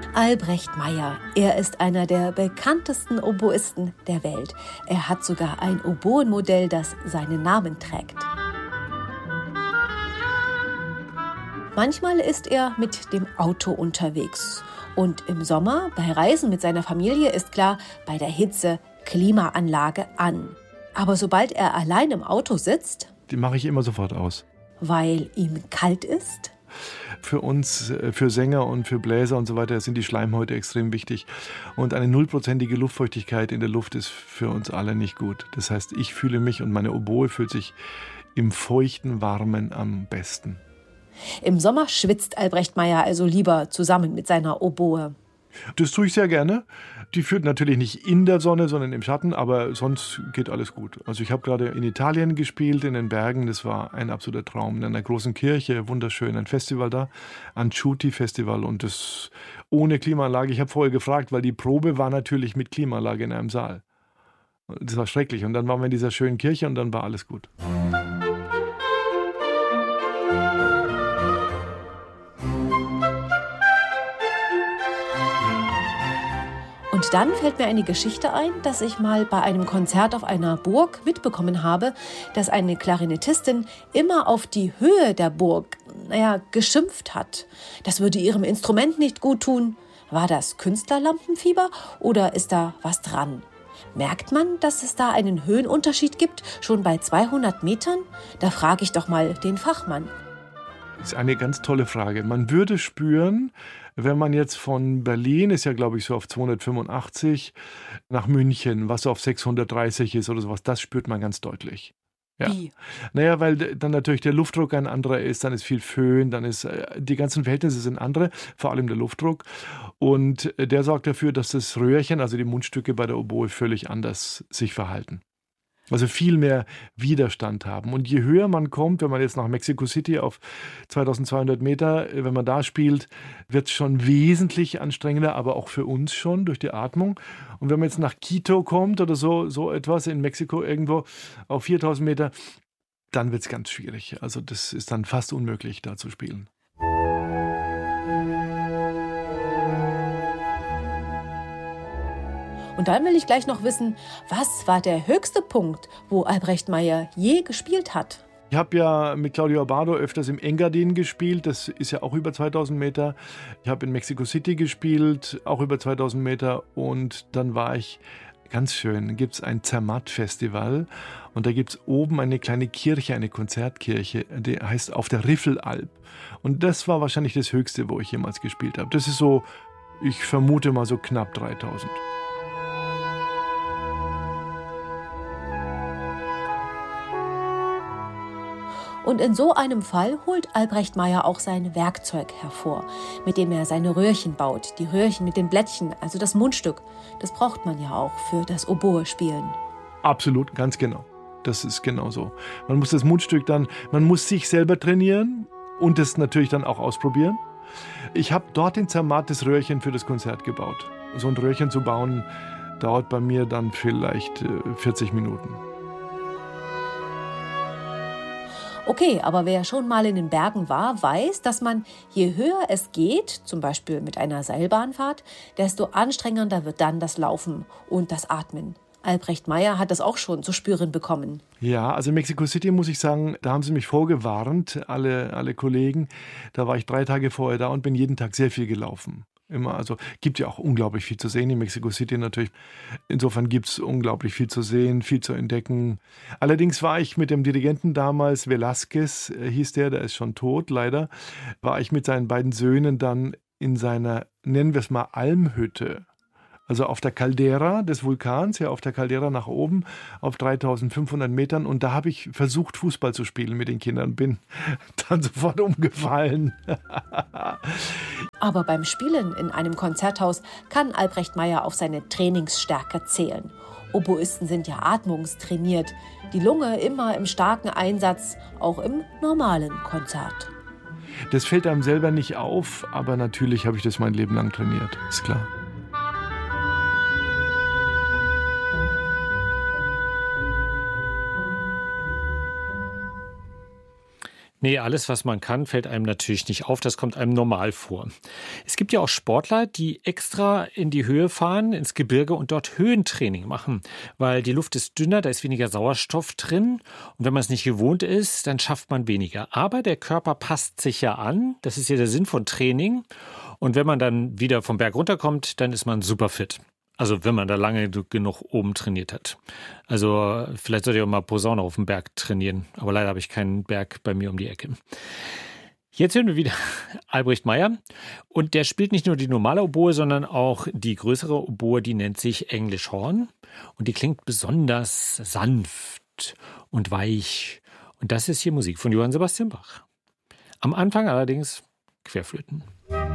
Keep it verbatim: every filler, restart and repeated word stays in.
Albrecht Meyer, er ist einer der bekanntesten Oboisten der Welt. Er hat sogar ein Oboenmodell, das seinen Namen trägt. Manchmal ist er mit dem Auto unterwegs. Und im Sommer, bei Reisen mit seiner Familie, ist klar, bei der Hitze Klimaanlage an. Aber sobald er allein im Auto sitzt... Die mache ich immer sofort aus. Weil ihm kalt ist? Für uns, für Sänger und für Bläser und so weiter sind die Schleimhäute extrem wichtig. Und eine nullprozentige Luftfeuchtigkeit in der Luft ist für uns alle nicht gut. Das heißt, ich fühle mich und meine Oboe fühlt sich im feuchten, warmen am besten. Im Sommer schwitzt Albrecht Meyer also lieber zusammen mit seiner Oboe. Das tue ich sehr gerne. Die führt natürlich nicht in der Sonne, sondern im Schatten, aber sonst geht alles gut. Also ich habe gerade in Italien gespielt, in den Bergen. Das war ein absoluter Traum. In einer großen Kirche, wunderschön, ein Festival da, Anciuti Festival, und das ohne Klimaanlage. Ich habe vorher gefragt, weil die Probe war natürlich mit Klimaanlage in einem Saal. Das war schrecklich. Und dann waren wir in dieser schönen Kirche und dann war alles gut. Und dann fällt mir eine Geschichte ein, dass ich mal bei einem Konzert auf einer Burg mitbekommen habe, dass eine Klarinettistin immer auf die Höhe der Burg, naja, geschimpft hat. Das würde ihrem Instrument nicht gut tun. War das Künstlerlampenfieber oder ist da was dran? Merkt man, dass es da einen Höhenunterschied gibt, schon bei zweihundert Metern? Da frage ich doch mal den Fachmann. Das ist eine ganz tolle Frage. Man würde spüren, wenn man jetzt von Berlin, ist ja glaube ich so auf zweihundertfünfundachtzig, nach München, was so auf sechshundertdreißig ist oder sowas, das spürt man ganz deutlich. Ja. Wie? Naja, weil dann natürlich der Luftdruck ein anderer ist, dann ist viel Föhn, dann ist, die ganzen Verhältnisse sind andere, vor allem der Luftdruck. Und der sorgt dafür, dass das Röhrchen, also die Mundstücke bei der Oboe, völlig anders sich verhalten. Also viel mehr Widerstand haben. Und je höher man kommt, wenn man jetzt nach Mexico City auf zweitausendzweihundert Meter, wenn man da spielt, wird es schon wesentlich anstrengender, aber auch für uns schon durch die Atmung. Und wenn man jetzt nach Quito kommt oder so, so etwas in Mexiko irgendwo auf viertausend Meter, dann wird es ganz schwierig. Also das ist dann fast unmöglich, da zu spielen. Und dann will ich gleich noch wissen, was war der höchste Punkt, wo Albrecht Meyer je gespielt hat? Ich habe ja mit Claudio Abbado öfters im Engadin gespielt, das ist ja auch über zweitausend Meter. Ich habe in Mexico City gespielt, auch über zweitausend Meter. Und dann war ich, ganz schön, gibt es ein Zermatt-Festival und da gibt es oben eine kleine Kirche, eine Konzertkirche, die heißt auf der Riffelalp. Und das war wahrscheinlich das Höchste, wo ich jemals gespielt habe. Das ist so, ich vermute mal so knapp dreitausend. Und in so einem Fall holt Albrecht Meyer auch sein Werkzeug hervor, mit dem er seine Röhrchen baut. Die Röhrchen mit den Blättchen, also das Mundstück. Das braucht man ja auch für das Oboe-Spielen. Absolut, ganz genau. Das ist genau so. Man muss das Mundstück dann, man muss sich selber trainieren und das natürlich dann auch ausprobieren. Ich habe dort in Zermatt das Röhrchen für das Konzert gebaut. So ein Röhrchen zu bauen, dauert bei mir dann vielleicht vierzig Minuten. Okay, aber wer schon mal in den Bergen war, weiß, dass man, je höher es geht, zum Beispiel mit einer Seilbahnfahrt, desto anstrengender wird dann das Laufen und das Atmen. Albrecht Meyer hat das auch schon zu spüren bekommen. Ja, also in Mexico City muss ich sagen, da haben sie mich vorgewarnt, alle, alle Kollegen. Da war ich drei Tage vorher da und bin jeden Tag sehr viel gelaufen. Immer, also gibt ja auch unglaublich viel zu sehen in Mexico City natürlich. Insofern gibt es unglaublich viel zu sehen, viel zu entdecken. Allerdings war ich mit dem Dirigenten damals, Velázquez äh, hieß der, der ist schon tot leider, war ich mit seinen beiden Söhnen dann in seiner, nennen wir es mal, Almhütte. Also auf der Caldera des Vulkans, ja auf der Caldera nach oben, auf dreitausendfünfhundert Metern. Und da habe ich versucht, Fußball zu spielen mit den Kindern, bin dann sofort umgefallen. Aber beim Spielen in einem Konzerthaus kann Albrecht Meyer auf seine Trainingsstärke zählen. Oboisten sind ja atmungstrainiert, die Lunge immer im starken Einsatz, auch im normalen Konzert. Das fällt einem selber nicht auf, aber natürlich habe ich das mein Leben lang trainiert, ist klar. Nee, alles, was man kann, fällt einem natürlich nicht auf. Das kommt einem normal vor. Es gibt ja auch Sportler, die extra in die Höhe fahren, ins Gebirge und dort Höhentraining machen. Weil die Luft ist dünner, da ist weniger Sauerstoff drin. Und wenn man es nicht gewohnt ist, dann schafft man weniger. Aber der Körper passt sich ja an. Das ist ja der Sinn von Training. Und wenn man dann wieder vom Berg runterkommt, dann ist man super fit. Also wenn man da lange genug oben trainiert hat. Also vielleicht sollte ich auch mal Posaune auf dem Berg trainieren. Aber leider habe ich keinen Berg bei mir um die Ecke. Jetzt hören wir wieder Albrecht Meyer. Und der spielt nicht nur die normale Oboe, sondern auch die größere Oboe, die nennt sich English Horn. Und die klingt besonders sanft und weich. Und das ist hier Musik von Johann Sebastian Bach. Am Anfang allerdings Querflöten.